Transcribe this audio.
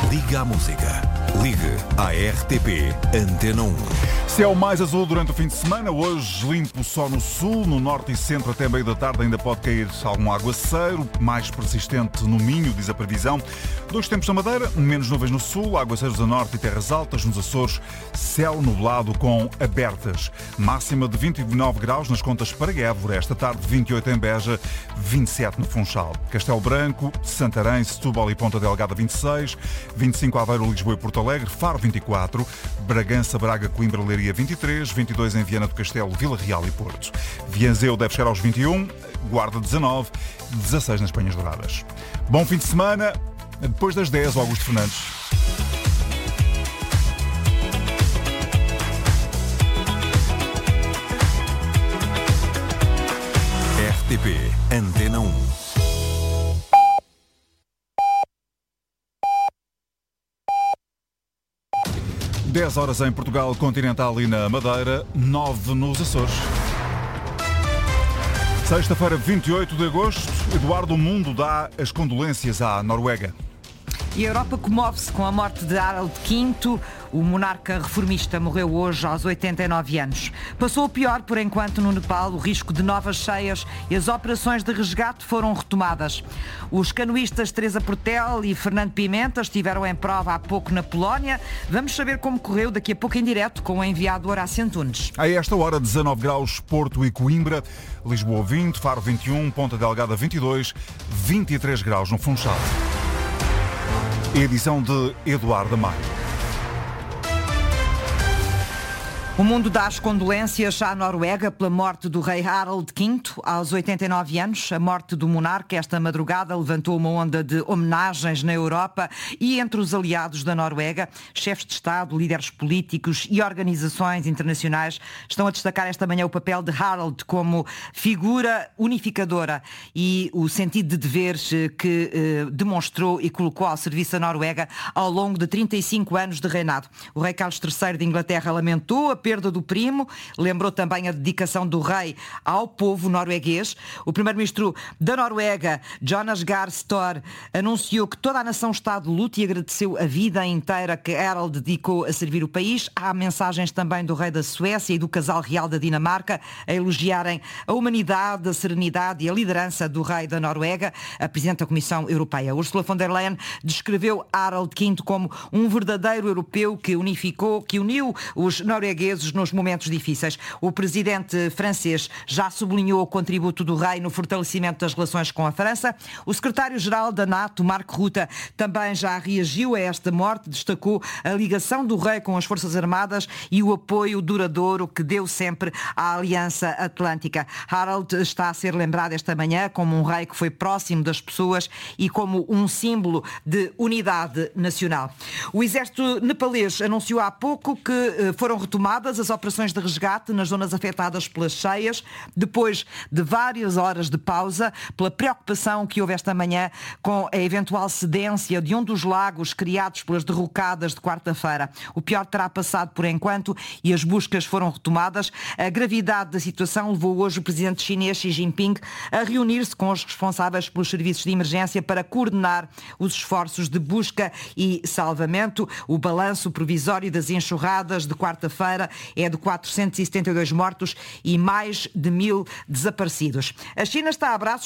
Liga à música. Ligue à RTP Antena 1. Céu mais azul durante o fim de semana. Hoje limpo só no sul, no norte e centro até meio da tarde ainda pode cair algum aguaceiro, mais persistente no Minho, diz a previsão. Dois tempos na Madeira, menos nuvens no sul, aguaceiros a norte e terras altas. Nos Açores, céu nublado com abertas. Máxima de 29 graus nas contas para Évora. Esta tarde 28 em Beja, 27 no Funchal. Castelo Branco, Santarém, Setúbal e Ponta Delgada 26, 25 Aveiro, Lisboa e Porto Alegre, Faro 24, Bragança, Braga, Coimbra, Leiria 23, 22 em Viana do Castelo, Vila Real e Porto. Vianzeu deve chegar aos 21, Guarda 19, 16 nas Penhas Douradas. Bom fim de semana. Depois das 10, Augusto Fernandes. RTP Antena 1. Dez horas em Portugal Continental e na Madeira, 9 nos Açores. Sexta-feira, 28 de agosto, Eduardo Mundo dá as condolências à Noruega. E a Europa comove-se com a morte de Harald V. O monarca reformista morreu hoje aos 89 anos. Passou o pior, por enquanto, no Nepal, o risco de novas cheias e as operações de resgate foram retomadas. Os canoístas Teresa Portel e Fernando Pimenta estiveram em prova há pouco na Polónia. Vamos saber como correu daqui a pouco em direto com o enviado Horácio Antunes. A esta hora, 19 graus, Porto e Coimbra, Lisboa 20, Faro 21, Ponta Delgada 22, 23 graus no Funchal. Edição de Eduardo Maio. O mundo dá as condolências à Noruega pela morte do rei Harald V aos 89 anos. A morte do monarca esta madrugada levantou uma onda de homenagens na Europa e entre os aliados da Noruega. Chefes de Estado, líderes políticos e organizações internacionais estão a destacar esta manhã o papel de Harald como figura unificadora e o sentido de deveres que demonstrou e colocou ao serviço da Noruega ao longo de 35 anos de reinado. O rei Carlos III de Inglaterra lamentou a perda do primo, lembrou também a dedicação do rei ao povo norueguês. O primeiro-ministro da Noruega, Jonas Gahr Støre, anunciou que toda a nação está de luto e agradeceu a vida inteira que Harald dedicou a servir o país. Há mensagens também do rei da Suécia e do casal real da Dinamarca a elogiarem a humanidade, a serenidade e a liderança do rei da Noruega. A Presidente da Comissão Europeia, Ursula von der Leyen, descreveu Harald V como um verdadeiro europeu que unificou, que uniu os noruegueses nos momentos difíceis. O presidente francês já sublinhou o contributo do rei no fortalecimento das relações com a França. O secretário-geral da NATO, Mark Rutte, também já reagiu a esta morte, destacou a ligação do rei com as Forças Armadas e o apoio duradouro que deu sempre à Aliança Atlântica. Harald está a ser lembrado esta manhã como um rei que foi próximo das pessoas e como um símbolo de unidade nacional. O exército nepalês anunciou há pouco que foram retomadas as operações de resgate nas zonas afetadas pelas cheias, depois de várias horas de pausa, pela preocupação que houve esta manhã com a eventual cedência de um dos lagos criados pelas derrocadas de quarta-feira. O pior terá passado por enquanto e as buscas foram retomadas. A gravidade da situação levou hoje o presidente chinês Xi Jinping a reunir-se com os responsáveis pelos serviços de emergência para coordenar os esforços de busca e salvamento. O balanço provisório das enxurradas de quarta-feira é de 472 mortos e mais de 1000 desaparecidos. A China está a braços